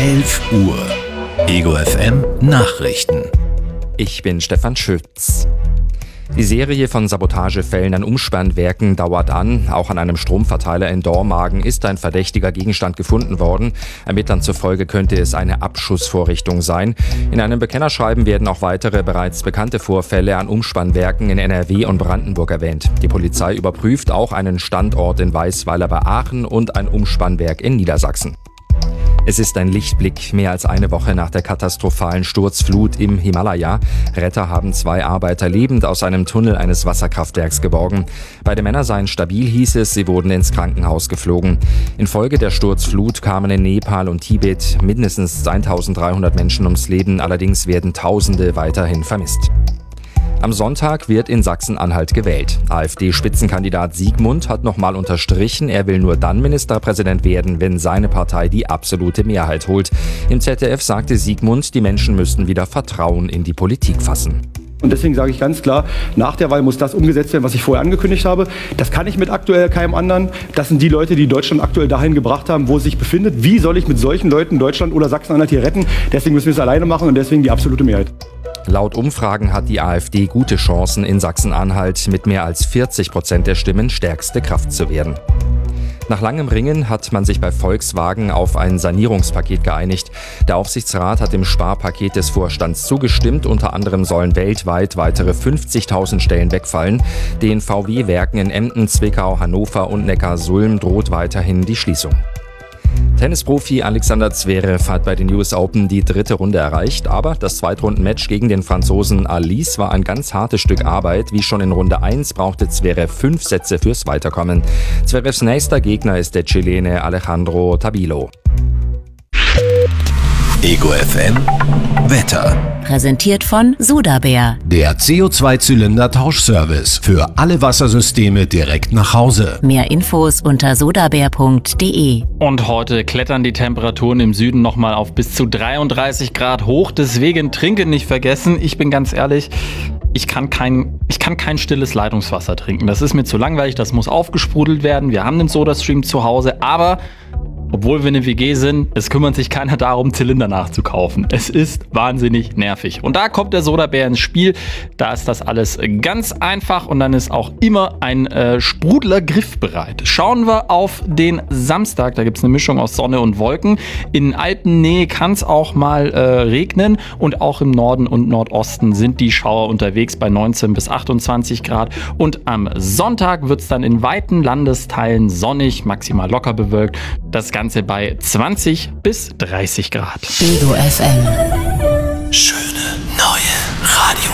11 Uhr. Ego FM Nachrichten. Ich bin Stefan Schütz. Die Serie von Sabotagefällen an Umspannwerken dauert an. Auch an einem Stromverteiler in Dormagen ist ein verdächtiger Gegenstand gefunden worden. Ermittlern zufolge könnte es eine Abschussvorrichtung sein. In einem Bekennerschreiben werden auch weitere bereits bekannte Vorfälle an Umspannwerken in NRW und Brandenburg erwähnt. Die Polizei überprüft auch einen Standort in Weißweiler bei Aachen und ein Umspannwerk in Niedersachsen. Es ist ein Lichtblick, mehr als eine Woche nach der katastrophalen Sturzflut im Himalaya. Retter haben 2 Arbeiter lebend aus einem Tunnel eines Wasserkraftwerks geborgen. Beide Männer seien stabil, hieß es, sie wurden ins Krankenhaus geflogen. Infolge der Sturzflut kamen in Nepal und Tibet mindestens 1300 Menschen ums Leben, allerdings werden Tausende weiterhin vermisst. Am Sonntag wird in Sachsen-Anhalt gewählt. AfD-Spitzenkandidat Siegmund hat nochmal unterstrichen, er will nur dann Ministerpräsident werden, wenn seine Partei die absolute Mehrheit holt. Im ZDF sagte Siegmund, die Menschen müssten wieder Vertrauen in die Politik fassen. Und deswegen sage ich ganz klar, nach der Wahl muss das umgesetzt werden, was ich vorher angekündigt habe. Das kann ich mit aktuell keinem anderen. Das sind die Leute, die Deutschland aktuell dahin gebracht haben, wo es sich befindet. Wie soll ich mit solchen Leuten Deutschland oder Sachsen-Anhalt hier retten? Deswegen müssen wir es alleine machen und deswegen die absolute Mehrheit. Laut Umfragen hat die AfD gute Chancen, in Sachsen-Anhalt mit mehr als 40% der Stimmen stärkste Kraft zu werden. Nach langem Ringen hat man sich bei Volkswagen auf ein Sanierungspaket geeinigt. Der Aufsichtsrat hat dem Sparpaket des Vorstands zugestimmt. Unter anderem sollen weltweit weitere 50.000 Stellen wegfallen. Den VW-Werken in Emden, Zwickau, Hannover und Neckarsulm droht weiterhin die Schließung. Tennisprofi Alexander Zverev hat bei den US Open die 3. Runde erreicht, aber das Zweitrunden-Match gegen den Franzosen Alice war ein ganz hartes Stück Arbeit. Wie schon in Runde 1 brauchte Zverev 5 Sätze fürs Weiterkommen. Zverevs nächster Gegner ist der Chilene Alejandro Tabilo. Ego FM Wetter. Präsentiert von Sodabär. Der CO2-Zylinder-Tauschservice für alle Wassersysteme direkt nach Hause. Mehr Infos unter sodabär.de. Und heute klettern die Temperaturen im Süden nochmal auf bis zu 33 Grad hoch. Deswegen trinken nicht vergessen. Ich bin ganz ehrlich, ich kann kein stilles Leitungswasser trinken. Das ist mir zu langweilig, das muss aufgesprudelt werden. Wir haben den Sodastream zu Hause, aber obwohl wir eine WG sind, es kümmert sich keiner darum, Zylinder nachzukaufen. Es ist wahnsinnig nervig. Und da kommt der Sodabär ins Spiel. Da ist das alles ganz einfach und dann ist auch immer ein Sprudler griffbereit. Schauen wir auf den Samstag. Da gibt es eine Mischung aus Sonne und Wolken. In Alpennähe kann es auch mal regnen und auch im Norden und Nordosten sind die Schauer unterwegs bei 19 bis 28 Grad. Und am Sonntag wird es dann in weiten Landesteilen sonnig, maximal locker bewölkt. Das Ganze bei 20 bis 30 Grad. Ego FM. Schöne neue Radio.